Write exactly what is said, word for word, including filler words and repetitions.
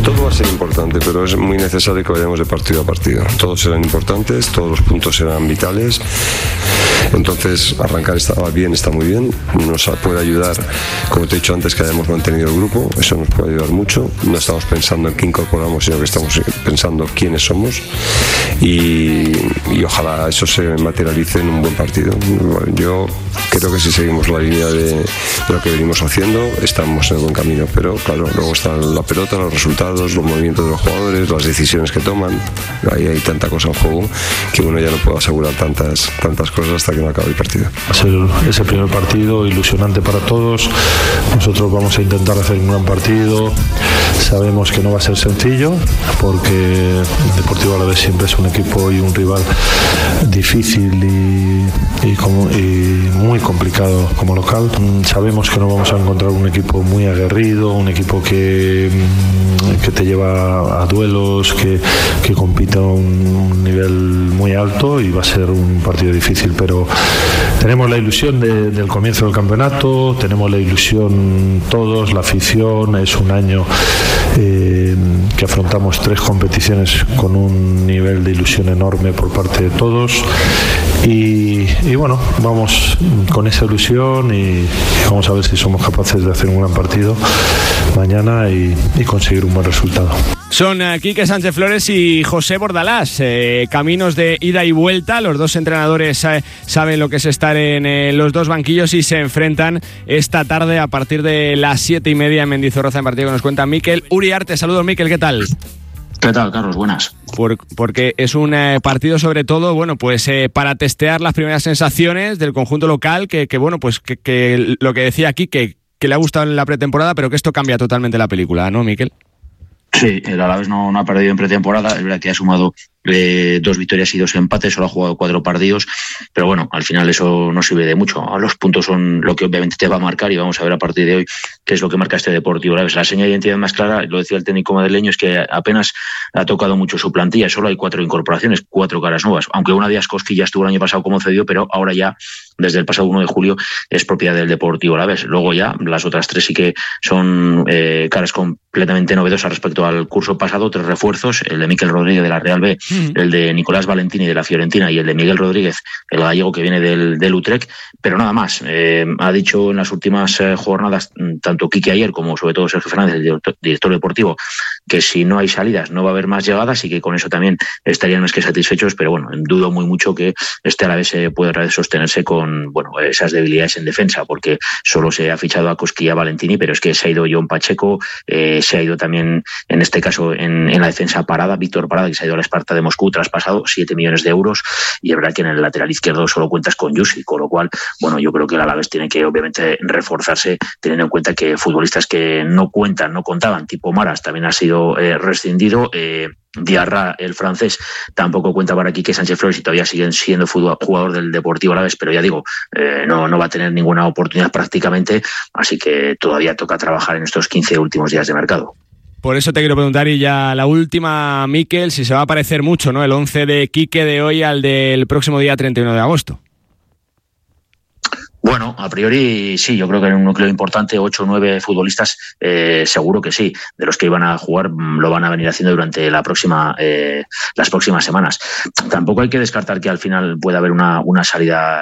Todo va a ser importante, pero es muy necesario que vayamos de partido a partido. Todos serán importantes, todos los puntos serán vitales. Entonces, arrancar está bien, está muy bien. Nos puede ayudar, como te he dicho antes, que hayamos mantenido el grupo. Eso nos puede ayudar mucho. No estamos pensando en qué incorporamos, sino que estamos pensando quiénes somos. Y, y ojalá eso se materialice en un buen partido. Yo creo que si seguimos la línea de, de lo que venimos haciendo, estamos en el buen camino. Pero claro, luego está la pelota, los resultados, los movimientos de los jugadores, las decisiones que toman. Ahí hay tanta cosa en juego que uno ya no puede asegurar tantas, tantas cosas hasta que no acabe el partido. Va a ser ese primer partido ilusionante para todos. Nosotros vamos a intentar hacer un gran partido. Sabemos que no va a ser sencillo porque el Deportivo Alavés siempre es un equipo y un rival difícil y, y, como, y muy complicado como local. Sabemos que no vamos a encontrar un equipo muy aguerrido, un equipo que, que te lleva a duelos, que, que compite a un nivel muy alto, y va a ser un partido difícil, pero tenemos la ilusión de, del comienzo del campeonato, tenemos la ilusión todos, la afición. Es un año eh, que afrontamos tres competiciones con un nivel de ilusión enorme por parte de todos, y, y bueno, vamos con esa ilusión y, y vamos a ver si somos capaces de hacer un gran partido mañana y, y conseguir un buen resultado. Son uh, Quique Sánchez Flores y José Bordalás, eh, caminos de ida y vuelta. Los dos entrenadores eh, saben lo que es estar en eh, los dos banquillos y se enfrentan esta tarde a partir de las siete y media en Mendizorroza, en partido que nos cuenta Mikel Uriarte. Saludos, Mikel, ¿qué tal? ¿Qué tal, Carlos? Buenas. Por, porque es un eh, partido sobre todo, bueno, pues eh, para testear las primeras sensaciones del conjunto local, que, que bueno, pues que, que lo que decía aquí, que, que le ha gustado en la pretemporada, pero que esto cambia totalmente la película, ¿no, Mikel? Sí, el Alavés no, no ha perdido en pretemporada, es verdad que ha sumado eh, dos victorias y dos empates, solo ha jugado cuatro partidos, pero bueno, al final eso no sirve de mucho. Los puntos son lo que obviamente te va a marcar, y vamos a ver a partir de hoy qué es lo que marca este Deportivo Alavés. La señal de identidad más clara, lo decía el técnico madrileño, es que apenas ha tocado mucho su plantilla, solo hay cuatro incorporaciones, cuatro caras nuevas, aunque una de ellas Cosquilla estuvo el año pasado como cedido, pero ahora ya desde el pasado uno de julio es propiedad del Deportivo Alavés. Luego ya las otras tres sí que son eh, caras completamente novedosas respecto al curso pasado, tres refuerzos, el de Mikel Rodríguez de la Real B, mm. el de Nicolás Valentini de la Fiorentina y el de Miguel Rodríguez, el gallego que viene del, del Utrecht, pero nada más. Eh, ha dicho en las últimas eh, jornadas, tanto Quique ayer como sobre todo Sergio Fernández, el director, director deportivo, que si no hay salidas no va a haber más llegadas y que con eso también estarían más que satisfechos, pero bueno, dudo muy mucho que este Alavés eh, pueda sostenerse con bueno esas debilidades en defensa, porque solo se ha fichado a Cosquilla Valentini, pero es que se ha ido John Pacheco, eh, se ha ido también en este caso en, en la defensa Parada, Víctor Parada, que se ha ido a la Esparta de Moscú, traspasado siete millones de euros, y es verdad que en el lateral izquierdo solo cuentas con Yusi, con lo cual, bueno, yo creo que el Alavés tiene que obviamente reforzarse, teniendo en cuenta que futbolistas que no cuentan, no contaban, tipo Maras, también ha sido eh, rescindido, eh, Diarra, el francés, tampoco cuenta para aquí, que Sánchez Flores, y todavía siguen siendo jugador del Deportivo Alavés, pero ya digo, eh, no, no va a tener ninguna oportunidad prácticamente, así que todavía toca trabajar en estos quince últimos días de mercado. Por eso te quiero preguntar, y ya la última, Mikel, si se va a parecer mucho, ¿no?, el once de Quique de hoy al del próximo día treinta y uno de agosto. Bueno, a priori sí, yo creo que en un núcleo importante, ocho o nueve futbolistas, eh, seguro que sí, de los que iban a jugar lo van a venir haciendo durante la próxima, eh, las próximas semanas. Tampoco hay que descartar que al final pueda haber una, una salida